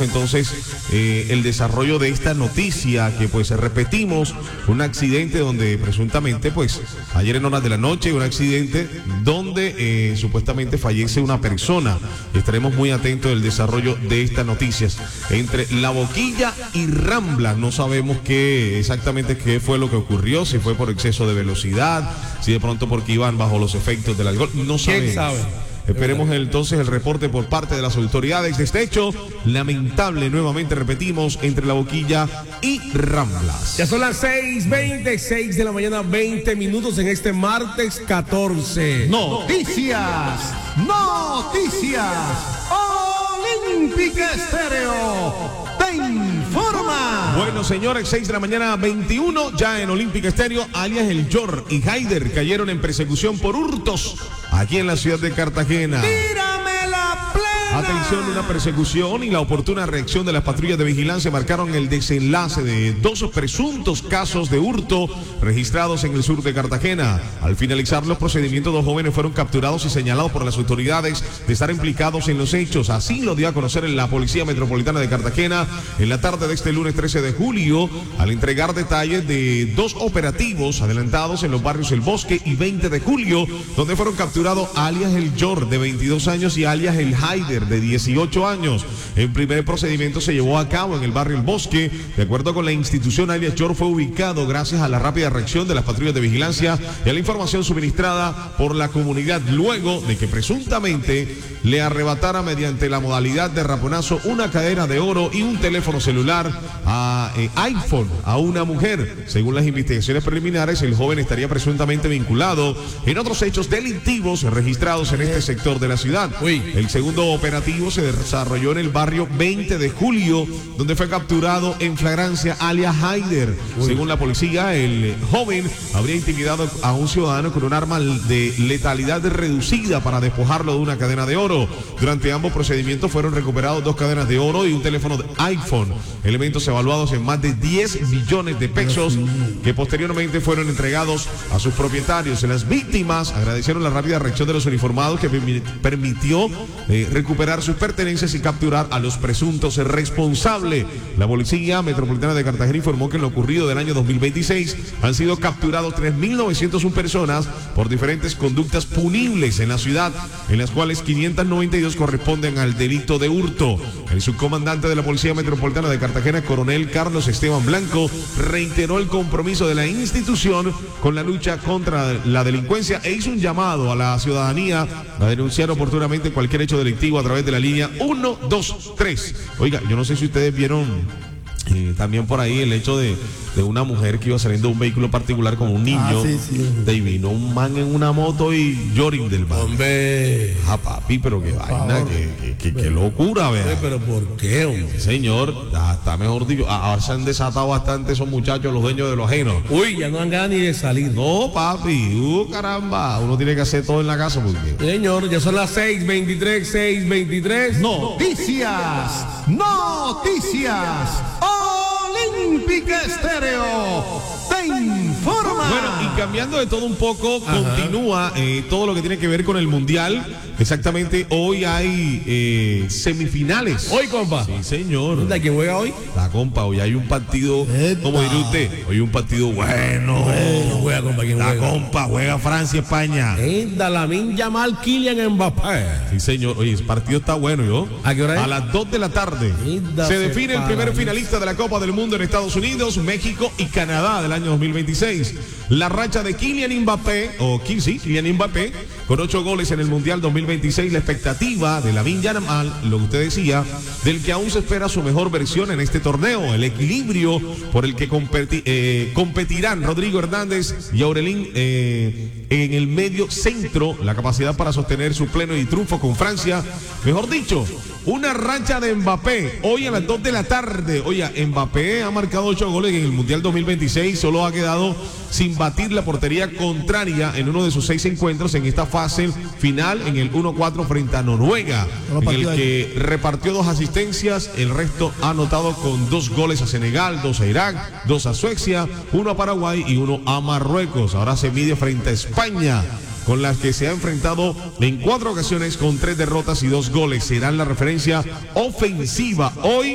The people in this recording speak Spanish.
entonces el desarrollo de esta noticia que pues repetimos, un accidente donde presuntamente pues ayer en horas de la noche, un accidente donde supuestamente fallece una persona. Estaremos muy atentos del desarrollo de estas noticias. Entre La Boquilla y Rambla no sabemos exactamente qué fue lo que ocurrió, si fue por exceso de velocidad, si de pronto porque iban bajo los efectos del alcohol, no sabemos. ¿Quién sabe? Esperemos entonces el reporte por parte de las autoridades de este hecho lamentable, nuevamente repetimos, entre La Boquilla y Ramblas. Ya son las 6:26 de la mañana, 20 minutos en este martes 14. Noticias Olímpica Estéreo te informa. Bueno, señores, 6 de la mañana, 21, ya en Olímpica Estéreo, alias El Yor y Haider cayeron en persecución por hurtos aquí en la ciudad de Cartagena. ¡Tírame la plena! Atención, una persecución y la oportuna reacción de las patrullas de vigilancia marcaron el desenlace de dos presuntos casos de hurto registrados en el sur de Cartagena. Al finalizar los procedimientos, dos jóvenes fueron capturados y señalados por las autoridades de estar implicados en los hechos. Así lo dio a conocer en la Policía Metropolitana de Cartagena en la tarde de este lunes 13 de julio, al entregar detalles de dos operativos adelantados en los barrios El Bosque y 20 de julio, donde fueron capturados alias El Yor, de 22 años, y alias El Haider, de 18 años. El primer procedimiento se llevó a cabo en el barrio El Bosque. De acuerdo con la institución, alias Yor fue ubicado gracias a la rápida reacción de las patrullas de vigilancia y a la información suministrada por la comunidad, luego de que presuntamente le arrebatara mediante la modalidad de raponazo una cadena de oro y un teléfono celular iPhone a una mujer. Según las investigaciones preliminares, el joven estaría presuntamente vinculado en otros hechos delictivos registrados en este sector de la ciudad. El segundo operativo se desarrolló en el barrio 20 de julio, donde fue capturado en flagrancia alias Haider. Según la policía, el joven habría intimidado a un ciudadano con un arma de letalidad reducida para despojarlo de una cadena de oro. Durante ambos procedimientos fueron recuperados dos cadenas de oro y un teléfono de iPhone, elementos evaluados en más de 10 millones de pesos que posteriormente fueron entregados a sus propietarios. Las víctimas agradecieron la rápida reacción de los uniformados que permitió recuperar sus pertenencias y capturar a los presuntos responsables. La Policía Metropolitana de Cartagena informó que en lo ocurrido del año 2026 han sido capturados 3.901 personas por diferentes conductas punibles en la ciudad, en las cuales 592 corresponden al delito de hurto. El subcomandante de la Policía Metropolitana de Cartagena, coronel Carlos Esteban Blanco, reiteró el compromiso de la institución con la lucha contra la delincuencia e hizo un llamado a la ciudadanía a denunciar oportunamente cualquier hecho delictivo a través de la línea 123. Oiga, yo no sé si ustedes vieron también por ahí el hecho de una mujer que iba saliendo de un vehículo particular con un niño. Y vino un man en una moto y llorin del bar. Hombre. Papi, pero qué vaina, qué locura, ¿verdad? Pero ¿por qué, hombre? Señor, está mejor dicho. Ahora se han desatado bastante esos muchachos, los dueños de lo ajeno. Uy, ya no han ganas ni de salir. No, papi, caramba. Uno tiene que hacer todo en la casa porque... Señor, ya son las 6:23. Noticias Olímpica Estéreo te informa. Bueno, y cambiando de todo un poco, continúa todo lo que tiene que ver con el Mundial. Exactamente, hoy hay semifinales. Hoy, compa. Sí, señor. ¿Dónde quién juega hoy? La compa, hoy hay un partido, ¿cómo dirá usted? Hoy un partido bueno. Juega, compa, ¿quién juega? La compa, juega Francia, España. Lamine Yamal, Kylian Mbappé. Sí, señor. Oye, ese partido está bueno, ¿yo? ¿A qué hora es? A las 2 de la tarde. Se define el primer finalista de la Copa del Mundo en Estados Unidos, México y Canadá del año 2026. La racha de Kylian Mbappé, Kylian Mbappé, con 8 goles en el Mundial 2026. La expectativa de Lamine Yamal, lo que usted decía, del que aún se espera su mejor versión en este torneo. El equilibrio por el que competirán Rodrigo Hernández y Aurelín en el medio centro. La capacidad para sostener su pleno y triunfo con Francia. Mejor dicho, una racha de Mbappé hoy a las 2 de la tarde. Oye, Mbappé ha marcado 8 goles en el Mundial 2026. Solo ha quedado sin batir la portería contraria en uno de sus 6 encuentros en esta fase final, en el 1-4 frente a Noruega, en el que repartió 2 asistencias. El resto ha anotado con 2 goles a Senegal, 2 a Irak, 2 a Suecia, 1 a Paraguay y 1 a Marruecos. Ahora se mide frente a España, con las que se ha enfrentado en 4 ocasiones con 3 derrotas y 2 goles. Serán la referencia ofensiva hoy